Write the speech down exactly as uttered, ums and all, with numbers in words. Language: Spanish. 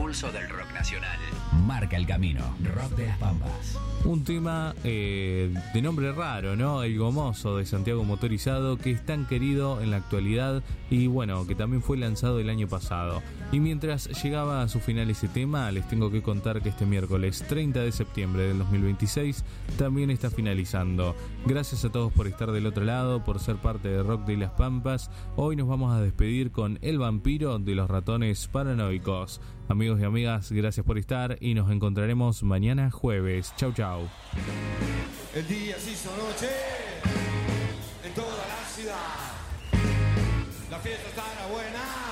pulso del rock nacional. Marca el camino. Rock de las Pampas. Un tema eh, de nombre raro, ¿no? El Gomoso de Santiago Motorizado, que es tan querido en la actualidad y bueno, que también fue lanzado el año pasado. Y mientras llegaba a su final ese tema, les tengo que contar que este miércoles treinta de septiembre del dos mil veintiséis también está finalizando. Gracias a todos por estar del otro lado, por ser parte de Rock de las Pampas. Hoy nos vamos a despedir con El Vampiro de los Ratones Paranoicos. Amigos y amigas, gracias por estar y nos encontraremos mañana jueves. Chau, chau. El día se hizo noche en toda la ciudad. La fiesta estará buena.